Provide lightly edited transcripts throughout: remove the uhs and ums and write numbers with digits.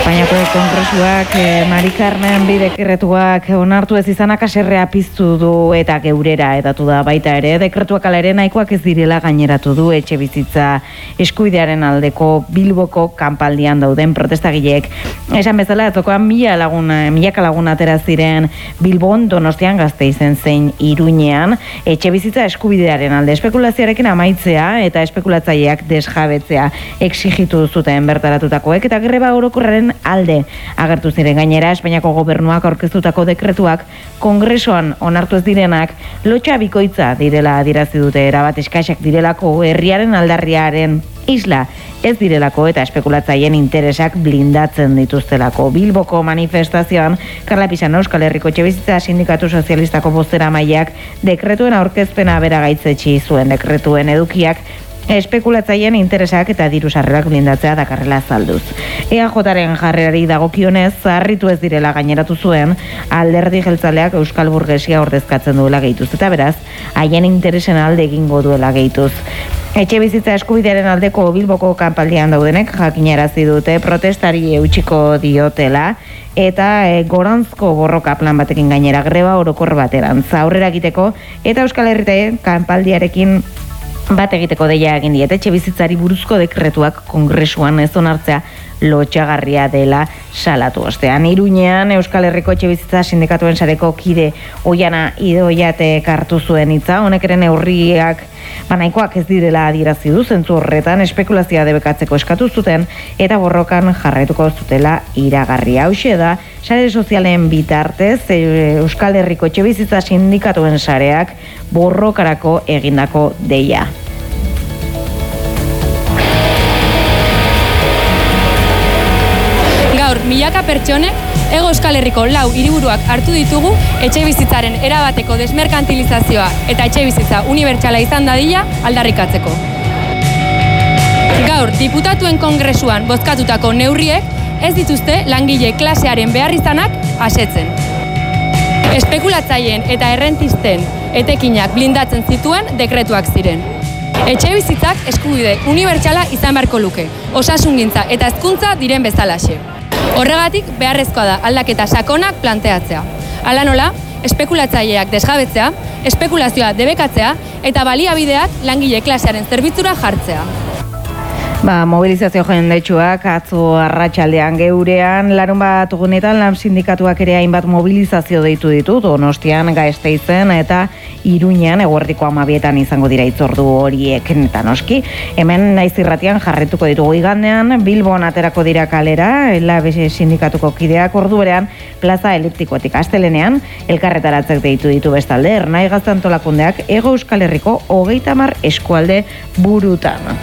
Espainiako Kongresuak Mari Carmen bi dekretuak onartu ez izanak haserrea piztu du eta geurera edatu da baita ere. Dekretuak ala ere nahikoak ez direla gaineratu du etxebizitza eskubidearen aldeko Bilboko kanpaldian dauden protestagileek. Esan bezala atzokoan milaka lagun atera ziren Bilbon, Donostian, Gasteizen zein Iruñean etxebizitza eskubidearen alde espekulazioarekin amaitzea eta espekulatzaileak desjabetzea exigitu zuten bertaratutakoek eta greba orokorraren alde agertu ziren. Gainera, Espainiako gobernuak aurkeztutako dekretuak Kongresoan onartu ez direnak lotxa bikoitza direla adierazi dute, erabat eskasak direlako, herriaren aldarriaren isla ez direlako eta espekulatzaileen interesak blindatzen dituztelako. Bilboko manifestazioan Karla Pisano Euskal Herriko Etxebizitza Sindikatu Sozialistako bozeramaileak dekretuen aurkezpena bera gaitzetsi zuen. Dekretuen edukiak espekulatzaileen interesak eta diru sarrerak blindatzea dakarrela azalduz. EAJaren jarrerari dagokionez harritu ez direla gaineratu zuen, alderdi jeltzaleak euskal burgesia ordezkatzen duela gehituz eta beraz, haien interesen alde egingo duela gehituz. Etxebizitza eskubidearen aldeko Bilboko kanpaldian daudenek jakinarazi dute protestari eutxiko diotela eta goranzko borroka plan batekin gainera greba orokor bateran aurrera egiteko eta Euskal Herritarren kanpaldiarekin bat egiteko deia egin diete. Etxebizitzari buruzko dekretuak Kongresuan ez onartzea lotxagarria dela salatu ostean. Iruñean Euskal Herriko Etxebizitza Sindikatuen sareko kide Oiana Idoiatek hartu zuen hitza, honek ere neurriak nahikoak ez direla adierazi du, zentzu horretan espekulazioa debekatzeko eskatu zuten eta borrokan jarraituko zutela iragarri. Hauxe da sare sozialen bitartez Euskal Herriko Etxebizitza Sindikatuen sareak borrokarako egindako deia. Milaka pertsonek Hego Euskal Herriko 4 hiriburuak hartu ditugu etxebizitzaren erabateko desmerkantilizazioa eta etxebizitza unibertsala izan dadila aldarrikatzeko. Gaur, diputatuen kongresuan bozkatutako neurriek ez dituzte langile klasearen beharrizanak asetzen. Espekulatzaileen eta errentisten etekinak blindatzen zituen dekretuak ziren. Etxebizitzak eskubide unibertsala izan beharko luke, osasungintza eta hezkuntza diren bezalaxe. Horregatik beharrezkoa da aldaketa sakonak planteatzea. Hala nola, espekulatzaileak desjabetzea, espekulazioa debekatzea eta baliabideak langile klasearen zerbitzura jartzea. Mobilizazio jendetsuak atzo arratsaldean geurean, larunbat egunetan lan sindikatuak ere hainbat mobilizazio deitu ditu, Donostian, Gasteizen eta Iruñean eguerdiko 12etan izango dira hitzordu horiek eta noski. Hemen Naiz Irratian jarretuko ditugu igandean, Bilbon aterako dira kalera, LAB sindikatuko kideak ordu berean plaza eliptikoetik astelenean, elkarretaratzek deitu ditu bestalde, Ernai Gazte Antolakundeak Hego Euskal Herriko 30 eskualde burutan.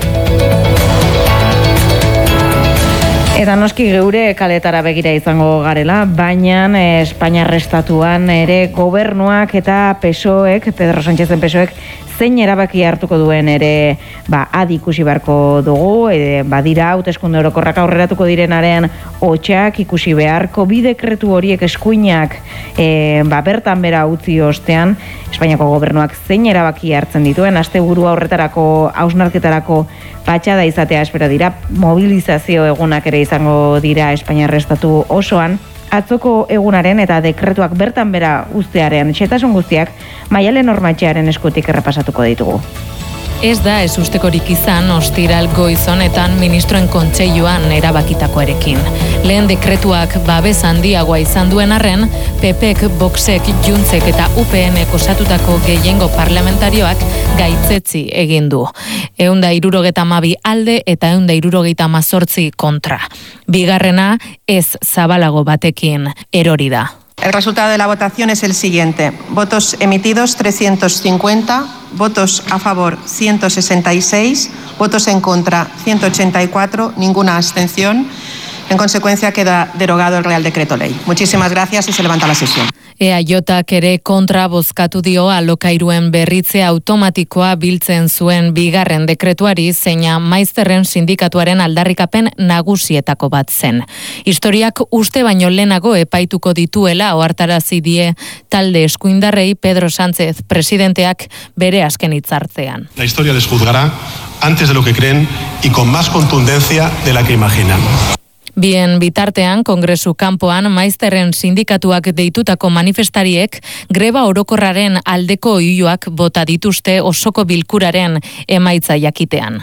Eta noski geure kaletara begira izango garela, baina Espainiar estatuan ere gobernuak eta PSOEk, Pedro Sánchezen PSOEk, zein erabaki hartuko duen ere adi ikusi beharko dugu, badira hauteskunde orokorrak aurreratuko direnaren hotxak ikusi beharko bi dekretu horiek eskuinak bertan bera utzi ostean, Espainiako gobernuak zein erabaki hartzen dituen, asteburua horretarako hausnarketarako patxada izatea espero dira, mobilizazio egunak ere izango dira Espainiar estatu osoan, atzoko egunaren eta dekretuak bertan bera uztearen xehetasun guztiak Maialen Ormatxearen eskutik errepasatuko ditugu. Ez da ezustekorik izan ostiral goiz honetan ministroen kontseiluan erabakitakoarekin. Lehen dekretuak babes handiagoa izan duen arren, PPek, Voxek, Juntzek eta UPNek osatutako gehiengo parlamentarioak gaitzetzi egin du. 172 alde eta 178 kontra. Bigarrena ez zabalago batekin erori da. El resultado de la votación es el siguiente. Votos emitidos 350, votos a favor 166, votos en contra 184, ninguna abstención. En consecuencia queda derogado el Real Decreto Ley. Muchísimas gracias y se levanta la sesión. EAJak ere kontra bozkatu dio alokairuen berritze automatikoa biltzen zuen bigarren dekretuari, zeina Maizterren sindikatuaren aldarrikapen nagusietako bat zen. Historiak uste baino lehenago epaituko dituela ohartarazi die talde eskuindarrei Pedro Sánchez presidenteak bere azken hitzartzean. La historia les juzgará antes de lo que creen y con más contundencia de la que imaginan. Bien bitartean, Kongresu kanpoan maizterren sindikatuak deitutako manifestariek greba orokorraren aldeko oihuak bota dituzte osoko bilkuraren emaitza jakitean.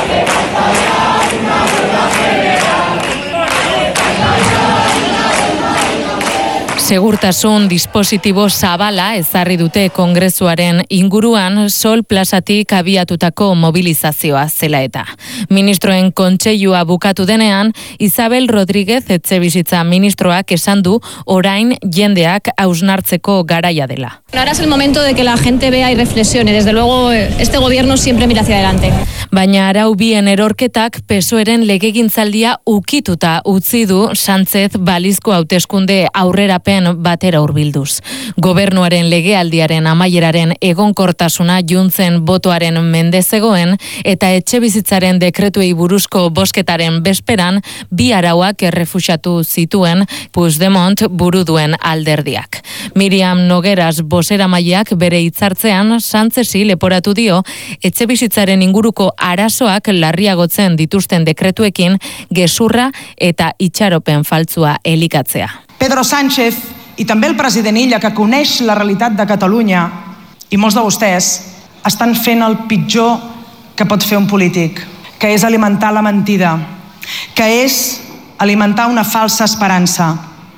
Segurtasun dispositibo zabala ezarri dute Kongresuaren inguruan Sol plazatik abiatutako mobilizazioa zela eta. Ministroen kontseilua bukatu denean, Isabel Rodríguez etxebizitza ministroak esan du orain jendeak hausnartzeko garaia dela. Ahora es el momento de que la gente vea y reflexione. Desde luego, este gobierno siempre mira hacia adelante. Baina arau bien erorketak PSOEren legegintzaldia ukituta utzi du Sánchez balizko hauteskunde aurrerapen batera hurbilduz. Gobernuaren legealdiaren amaieraren egonkortasuna juntzen botoaren mende zegoen eta etxebizitzaren dekretuei buruzko bozketaren bezperan bi arauak errefuxatu zituen Puigdemont buru duen alderdiak. Miriam Nogueras bozeramaileak bere hitzartzean Sánchezi leporatu dio etxebizitzaren inguruko arazoak larriagotzen dituzten dekretuekin gezurra eta itxaropen faltsua elikatzea. Pedro Sánchez i també el president Illa, que coneix la realitat de Catalunya, i molts de vostès, estan fent el pitjor que pot fer un polític, que és alimentar la mentida, que és alimentar una falsa esperança.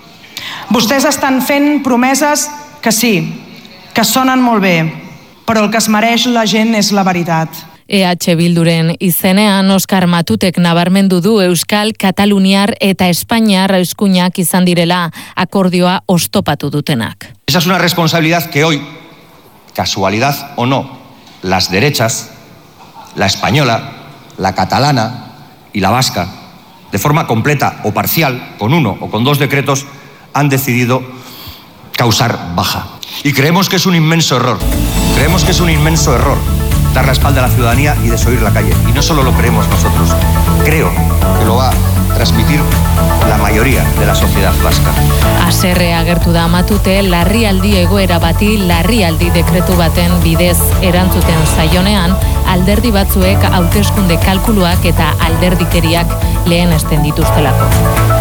Vostès estan fent promeses que sí, que sonen molt bé, però el que es mereix la gent és la veritat. EH Bilduren izenean Oskar Matutek nabarmendu du Euskal, Kataluniar eta Espainiar eskuinak izan direla akordioa oztopatu dutenak. Esa es una responsabilidad que hoy, casualidad o no, las derechas, la española, la catalana y la vasca, de forma completa o parcial, con uno o con dos decretos, han decidido causar baja. Y creemos que es un inmenso error. Creemos que es un inmenso error dar la espalda a la ciudadanía y desoír la calle. Y no solo lo creemos nosotros, creo que lo va a transmitir la mayoría de la sociedad vasca. Haserre agertu da Matute larrialdi egoera bati larrialdi dekretu baten bidez erantzuten zaionean, alderdi batzuek hauteskunde kalkuluak eta alderdikeriak lehenesten dituztelako.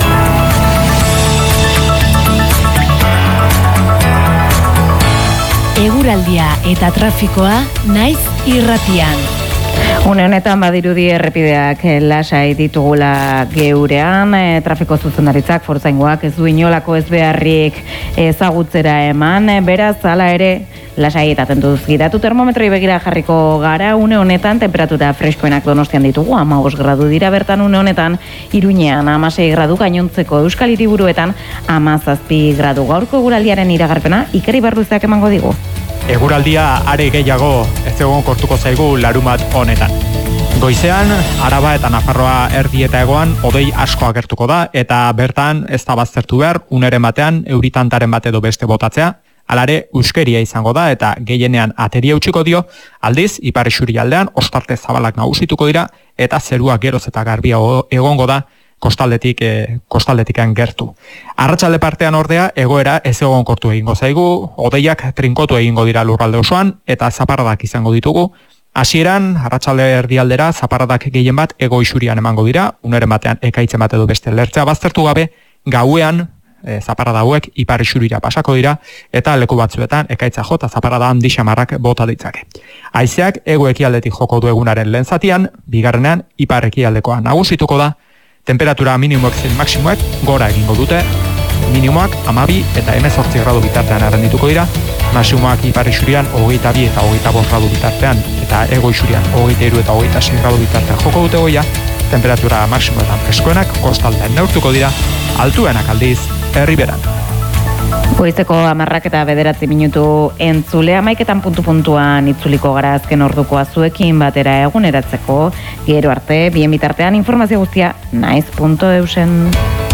Eguraldia eta trafikoa naiz irratian. Une honetan badirudi errepideak lasai ditugula geurean, trafiko zuzendaritzak fortzaingoak ez du inolako ez beharrik ezagutzera eman, beraz hala ere lasai eta tentuz gidatu termometroi begira jarriko gara. Une honetan temperatura freskoenak Donostian ditugu, 15 gradu dira bertan une honetan, Iruñean 16 gradu, gainontzeko Euskal Hiriburuetan 17 gradu. Gaurko eguraldiaren iragarpena Iker Ibarruzeak emango digu. Eguraldia are gehiago ez egonkortuko zaigu larumat honetan. Goizean, Araba eta Nafarroa erdi eta hegoan hodei asko agertuko da eta bertan ez da baztertu behar uneren batean euritantaren bat edo beste botatzea. Alare euskeria izango da eta gehienean ateria utziko dio, aldiz ipar isurialdean ostarte zabalak nagusituko dira eta zerua geroz eta garbia egongo da kostaldetikan gertu. Arratsalde partean ordea egoera ez egonkortu egingo zaigu, hodeiak trinkotu egingo dira lurralde osoan eta zaparradak izango ditugu. Hasieran arratsalde erdialdera zaparradak gehien bat hego isurian emango dira, uneren batean ekaitzen bat edo beste lertzea baztertu gabe, gauean zaparrada hauek ipar isurira pasako dira eta leku batzuetan ekaitza jo eta zaparrada handi xamarrak bota ditzake. Haizeak hego ekialdetik joko du egunaren lehen zatian, bigarrenean ipar ekialdekoa nagusituko da. Temperatura minimoek zein maksimoek gora egingo dute, minimoak 12 eta 18 gradu bitartean arrendituko dira, maximoak ipar isurian 22 eta 25 gradu bitartean eta hego isurian 23 eta 26 gradu bitartean joko dute goia. Temperatura maksimoetan freskoenak kostaldean neurtuko dira, altuenak aldiz herriberan. Goizeko 10 eta 9 minutu entzule, 11 puntu-puntuan itzuliko gara azken ordukoa zuekin batera eguneratzeko, gero arte, bien bitartean informazio guztia naiz.eusen.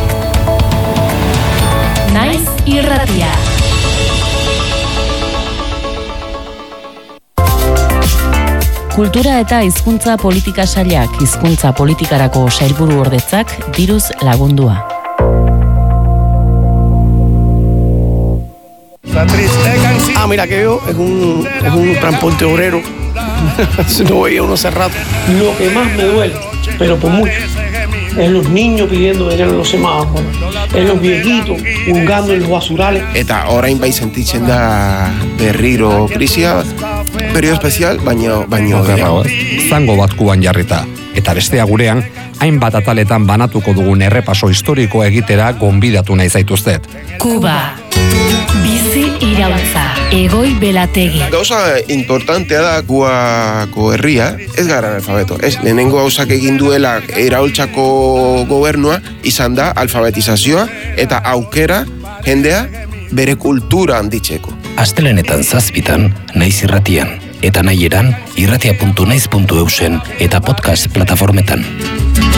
Naiz irratia. Kultura eta hizkuntza politika sailak hizkuntza politikarako sailburu ordetzak diruz lagundua. Mira que yo es un transporte obrero. No veía uno hace rato. Lo que más me duele, pero por mucho, es los niños pidiendo dinero en los semáforos, es los viejitos hurgando en los basurales. Eta orain bai sentitzen da berriro krisia, periodo especial, baino zango bat kuban jarrita. Eta bestea gurean, hainbat ataletan banatuko dugun errepaso historiko egitera gonbidatu nahi zaituztet. Kuba. Bizi irautza. Egoi Belategi. Gauza importantea da Kubako herria, ez gara analfabeto. Ez, lehenengo gauzak egin duela iraultzako gobernua izan da alfabetizazioa eta aukera jendea bere kultura handitzeko. Astelenetan 7:00 Naiz irratian, eta nahieran irratia.naiz.eusen eta podcast plataformetan.